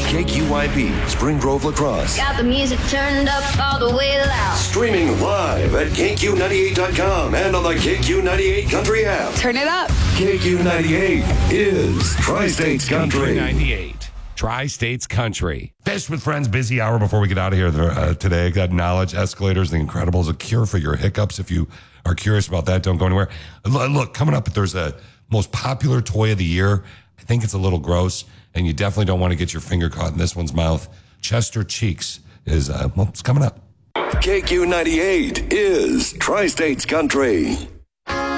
KQYB, Spring Grove, La Crosse. Got the music turned up all the way loud. Streaming live at KQ98.com and on the KQ98 Country app. Turn it up. KQ98 is Tri-States Country. 98. Tri-States Country. Fish with Friends, busy hour before we get out of here today. Got Knowledge, Escalators, The Incredibles, a cure for your hiccups. If you are curious about that, don't go anywhere. Look, coming up, there's a most popular toy of the year. I think it's a little gross, and you definitely don't want to get your finger caught in this one's mouth. Chester Cheeks is, it's coming up. KQ98 is Tri-States Country.